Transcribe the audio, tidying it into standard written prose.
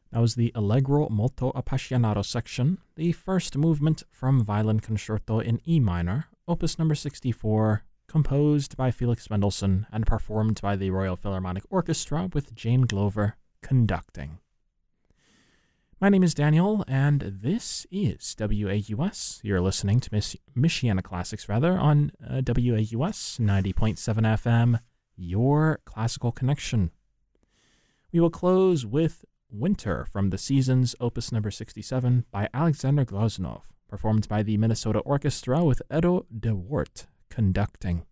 That was the Allegro molto appassionato section, the first movement from Violin Concerto in E minor, opus number 64, composed by Felix Mendelssohn and performed by the Royal Philharmonic Orchestra with Jane Glover conducting. My name is Daniel, and this is WAUS. You're listening to Michiana Classics, on WAUS 90.7 FM, your classical connection. We will close with Winter from the Seasons, opus number 67 by Alexander Glazunov, performed by the Minnesota Orchestra with Edo de Wort conducting.